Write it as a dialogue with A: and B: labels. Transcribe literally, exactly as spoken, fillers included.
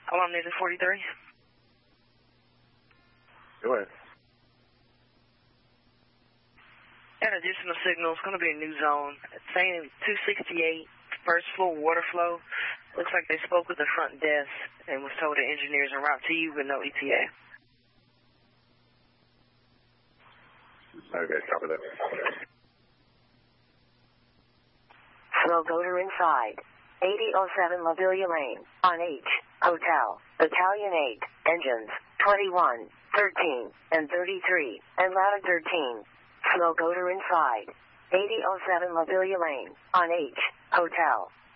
A: Alarm Nation forty-three.
B: Go ahead.
A: An additional signal. It's going to be a new zone. It's saying two sixty-eight, first floor water flow. Looks like they spoke with the front desk and was told the engineers en route to you with no E T A.
B: Okay, copy that.
C: Slow Goater inside. eighty oh seven La Villa Lane, on H, Hotel, Battalion eight, engines, twenty-one, thirteen, and thirty-three, and ladder thirteen. Slow Goater inside. eighty oh seven La Villa Lane, on H, Hotel,